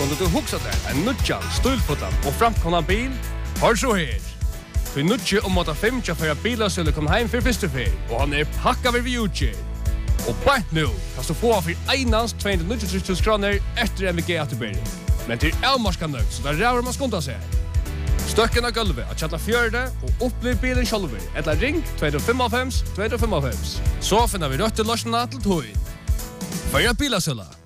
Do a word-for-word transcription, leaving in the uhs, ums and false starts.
kunde du huxa där en nutjan, stulfotan och framkomna bil. Hör så här. För nutje om att fem tja för bilar skulle komma hem för första fel och han är packad vid utge. Och bara nu kan du få för einans tvåhundranittiotre tusen kronor efter M V G återbäring. Men till Elmarska nöjd så där räver man skonta sig. Stöcken av gulvet att chatta fjörde och upplev bilen själv. Eller ring två fem fem två fem fem. Så finner vi rött till lösningarna till tog. För en bilasöla.